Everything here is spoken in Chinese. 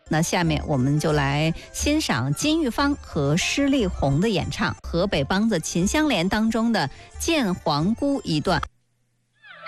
那下面我们就来欣赏金玉芳和施丽红的演唱，河北梆子秦香莲当中的《见皇姑》一段。